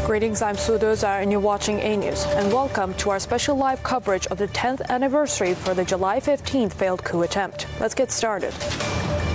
Greetings, I'm Soo Do-za and you're watching A News. And welcome to our special live coverage of the 10th anniversary for the July 15th failed coup attempt. Let's get started.